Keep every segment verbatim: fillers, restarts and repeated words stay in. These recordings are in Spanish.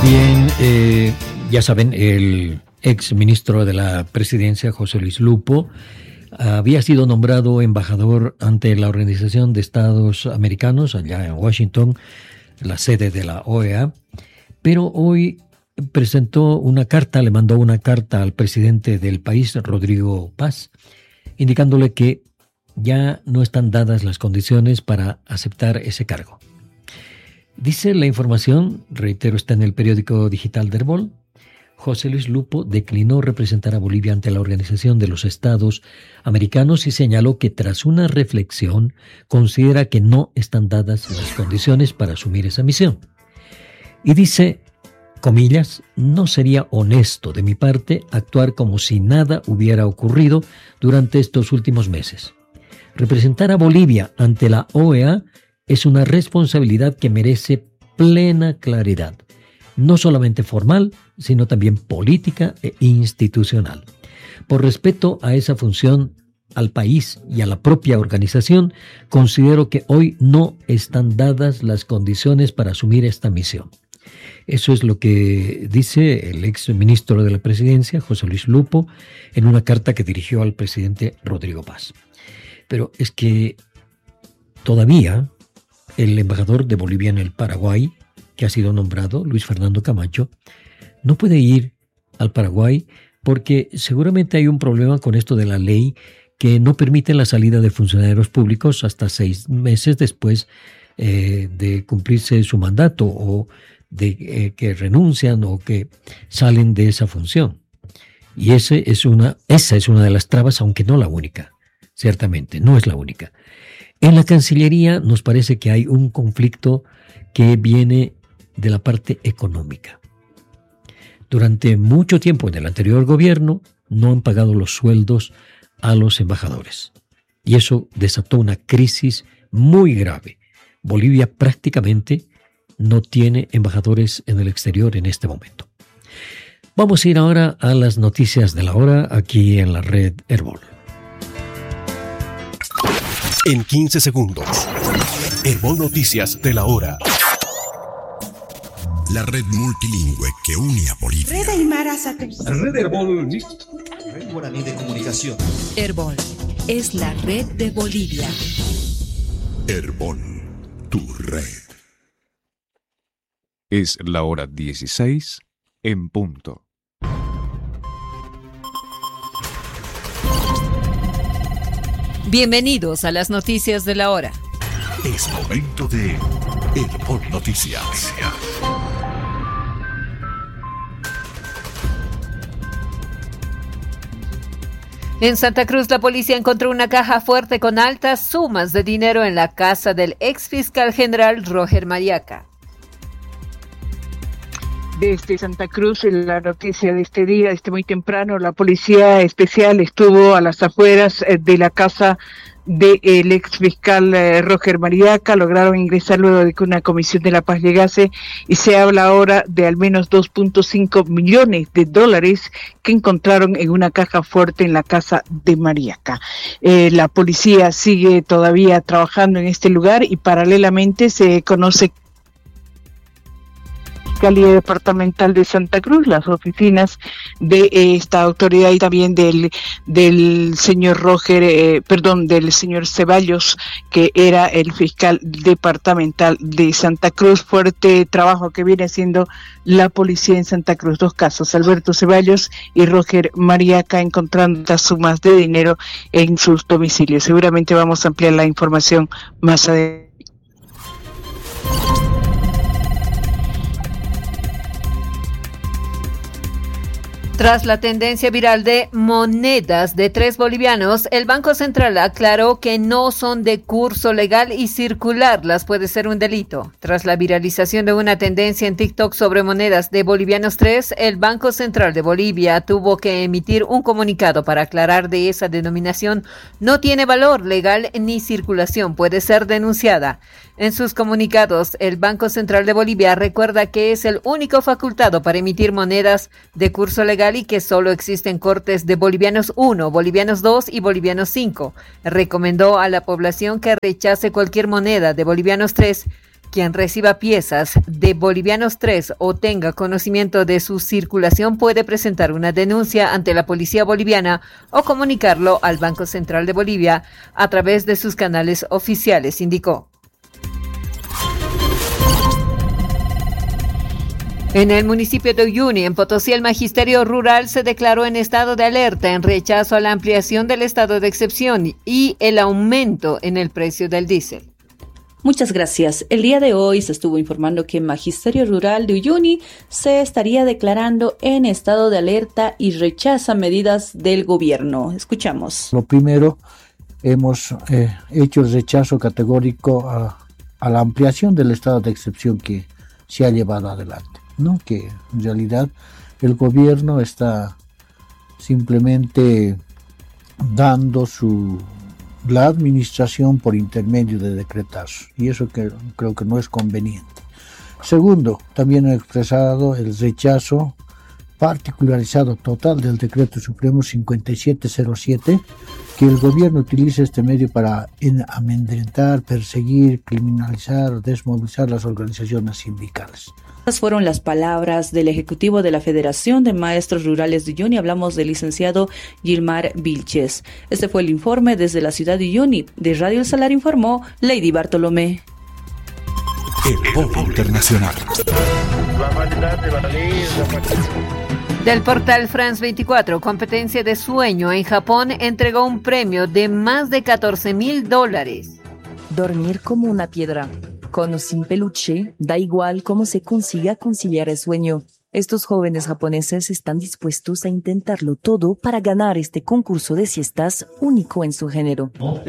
Bien, eh, ya saben, el ex ministro de la Presidencia, José Luis Lupo, había sido nombrado embajador ante la Organización de Estados Americanos, allá en Washington, la sede de la O E A, pero hoy presentó una carta, le mandó una carta al presidente del país, Rodrigo Paz, indicándole que ya no están dadas las condiciones para aceptar ese cargo. Dice la información, reitero, está en el periódico digital de Herbol, José Luis Lupo declinó representar a Bolivia ante la Organización de los Estados Americanos y señaló que tras una reflexión considera que no están dadas las condiciones para asumir esa misión. Y dice, comillas, no sería honesto de mi parte actuar como si nada hubiera ocurrido durante estos últimos meses. Representar a Bolivia ante la O E A es una responsabilidad que merece plena claridad, no solamente formal, sino también política e institucional. Por respeto a esa función, al país y a la propia organización, considero que hoy no están dadas las condiciones para asumir esta misión. Eso es lo que dice el ex ministro de la Presidencia, José Luis Lupo, en una carta que dirigió al presidente Rodrigo Paz. Pero es que todavía el embajador de Bolivia en el Paraguay, que ha sido nombrado, Luis Fernando Camacho, no puede ir al Paraguay porque seguramente hay un problema con esto de la ley que no permite la salida de funcionarios públicos hasta seis meses después eh, de cumplirse su mandato o de eh, que renuncian o que salen de esa función. Y ese es una, esa es una de las trabas, aunque no la única, ciertamente, no es la única. En la Cancillería nos parece que hay un conflicto que viene de la parte económica. Durante mucho tiempo en el anterior gobierno no han pagado los sueldos a los embajadores. Y eso desató una crisis muy grave. Bolivia prácticamente no tiene embajadores en el exterior en este momento. Vamos a ir ahora a las noticias de la hora aquí en la red Herbol. En quince segundos, Herbol Noticias de la hora. La red multilingüe que une a Bolivia. Red Aymara Satélite. Red Herbol. Red Guaraní de Comunicación. Herbol es la red de Bolivia. Herbol, tu red. Es la hora dieciséis en punto. Bienvenidos a las noticias de la hora. Es momento de Herbol Noticias. En Santa Cruz, la policía encontró una caja fuerte con altas sumas de dinero en la casa del ex fiscal general Roger Mariaca. Desde Santa Cruz, en la noticia de este día, desde muy temprano, la policía especial estuvo a las afueras de la casa del ex fiscal eh, Roger Mariaca. Lograron ingresar luego de que una comisión de la paz llegase y se habla ahora de al menos dos punto cinco millones de dólares que encontraron en una caja fuerte en la casa de Mariaca. Eh, la policía sigue todavía trabajando en este lugar y paralelamente se conoce Fiscalía Departamental de Santa Cruz, las oficinas de eh, esta autoridad y también del del señor Roger, eh, perdón, del señor Ceballos, que era el fiscal departamental de Santa Cruz. Fuerte trabajo que viene haciendo la policía en Santa Cruz. Dos casos, Alberto Ceballos y Roger Mariaca, encontrando estas sumas de dinero en sus domicilios. Seguramente vamos a ampliar la información más adelante. Tras la tendencia viral de monedas de tres bolivianos, el Banco Central aclaró que no son de curso legal y circularlas puede ser un delito. Tras la viralización de una tendencia en TikTok sobre monedas de bolivianos tres, el Banco Central de Bolivia tuvo que emitir un comunicado para aclarar de esa denominación no tiene valor legal ni circulación, puede ser denunciada. En sus comunicados, el Banco Central de Bolivia recuerda que es el único facultado para emitir monedas de curso legal y que solo existen cortes de bolivianos uno, bolivianos dos y bolivianos cinco. Recomendó a la población que rechace cualquier moneda de bolivianos tres Quien reciba piezas de Bolivianos tres o tenga conocimiento de su circulación puede presentar una denuncia ante la Policía Boliviana o comunicarlo al Banco Central de Bolivia a través de sus canales oficiales, indicó. En el municipio de Uyuni, en Potosí, el Magisterio Rural se declaró en estado de alerta en rechazo a la ampliación del estado de excepción y el aumento en el precio del diésel. Muchas gracias. El día de hoy se estuvo informando que el Magisterio Rural de Uyuni se estaría declarando en estado de alerta y rechaza medidas del gobierno. Escuchamos. Lo primero, hemos eh, hecho el rechazo categórico a, a la ampliación del estado de excepción que se ha llevado adelante. ¿No? Que en realidad el gobierno está simplemente dando su la administración por intermedio de decretazos, y eso que creo que no es conveniente. Segundo, también he expresado el rechazo particularizado total del decreto supremo cincuenta y siete cero siete, que el gobierno utilice este medio para amedrentar, perseguir, criminalizar, desmovilizar las organizaciones sindicales. Estas fueron las palabras del Ejecutivo de la Federación de Maestros Rurales de Uyuni. Hablamos del licenciado Gilmar Vilches. Este fue el informe desde la ciudad de Uyuni. De Radio El Salar informó Lady Bartolomé. El Polo Internacional. Del portal France veinticuatro, competencia de sueño en Japón entregó un premio de más de catorce mil dólares. Dormir como una piedra. Con o sin peluche, da igual cómo se consiga conciliar el sueño. Estos jóvenes japoneses están dispuestos a intentarlo todo para ganar este concurso de siestas único en su género.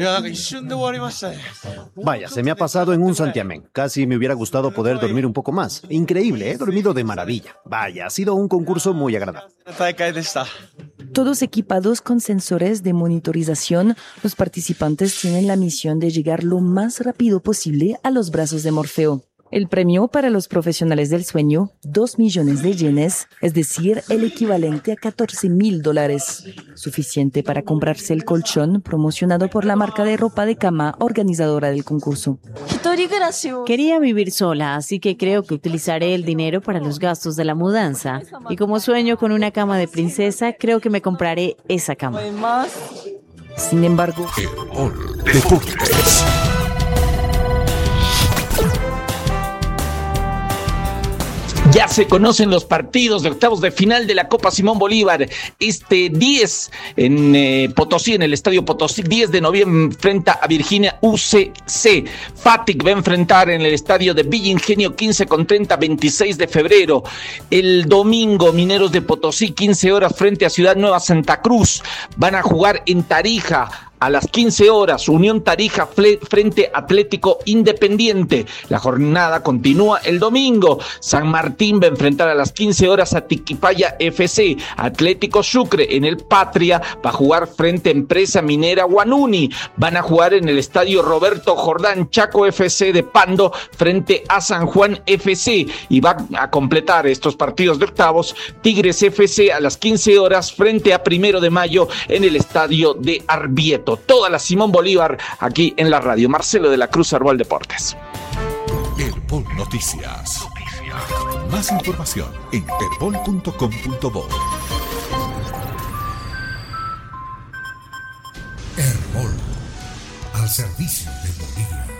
Vaya, se me ha pasado en un santiamén. Casi me hubiera gustado poder dormir un poco más. Increíble, he dormido de maravilla. Vaya, ha sido un concurso muy agradable. Todos equipados con sensores de monitorización, los participantes tienen la misión de llegar lo más rápido posible a los brazos de Morfeo. El premio para los profesionales del sueño, dos millones de yenes, es decir, el equivalente a catorce mil dólares. Suficiente para comprarse el colchón promocionado por la marca de ropa de cama organizadora del concurso. Quería vivir sola, así que creo que utilizaré el dinero para los gastos de la mudanza. Y como sueño con una cama de princesa, creo que me compraré esa cama. Sin embargo, Deportes. Ya se conocen los partidos de octavos de final de la Copa Simón Bolívar. Este diez en eh, Potosí, en el Estadio Potosí, diez de noviembre enfrenta a Virginia U C C. Fatic va a enfrentar en el Estadio de Villa Ingenio quince con treinta, veintiséis de febrero. El domingo, Mineros de Potosí, quince horas frente a Ciudad Nueva Santa Cruz. Van a jugar en Tarija. A las quince horas, Unión Tarija frente Atlético Independiente. La jornada continúa el domingo. San Martín va a enfrentar a las quince horas a Tiquipaya F C. Atlético Sucre en el Patria va a jugar frente a Empresa Minera Guanuni. Van a jugar en el Estadio Roberto Jordán Chaco F C de Pando frente a San Juan F C. Y va a completar estos partidos de octavos Tigres F C a las quince horas frente a Primero de Mayo en el Estadio de Arbieto. Toda la Simón Bolívar aquí en la radio. Marcelo de la Cruz, Arbol Deportes. Herbol Noticias. Noticias. Más información en herbol punto com punto bo. Herbol, al servicio de Bolivia.